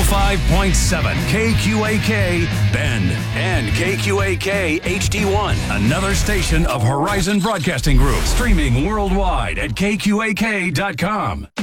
105.7 KQAK Bend and KQAK HD1, another station of Horizon Broadcasting Group, streaming worldwide at KQAK.com.